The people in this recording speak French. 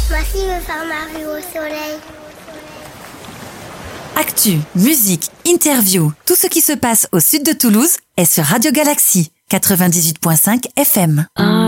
Moi aussi, je veux faire ma vue au soleil. Actu, musique, interview, tout ce qui se passe au sud de Toulouse est sur Radio Galaxy 98.5 FM.